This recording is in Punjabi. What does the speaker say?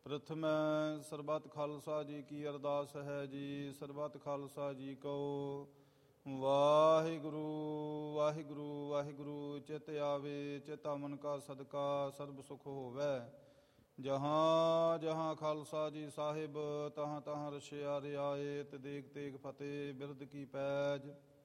ਪ੍ਰਥਮੈ ਸਰਬੱਤ ਖਾਲਸਾ ਜੀ ਕੀ ਅਰਦਾਸ ਹੈ ਜੀ। ਸਰਬੱਤ ਖਾਲਸਾ ਜੀ ਕੋ ਵਾਹਿਗੁਰੂ ਵਾਹਿਗੁਰੂ ਵਾਹਿਗੁਰੂ। ਚਿਤ ਆਵੇ ਚਿਤ ਅਮਨ ਕਾ ਸਦਕਾ ਸਰਬ ਸੁਖ ਹੋਵੈ। ਜਹਾਂ ਜਹਾਂ ਖਾਲਸਾ ਜੀ ਸਾਹਿਬ ਤਹਾਂ ਤਹਾਂ ਰਸ਼ਿਆ ਰਿਆਇਤ ਦੇਖ ਤੇਗ ਫਤਿਹ ਬਿਰਦ ਕੀ ਪੈਜ।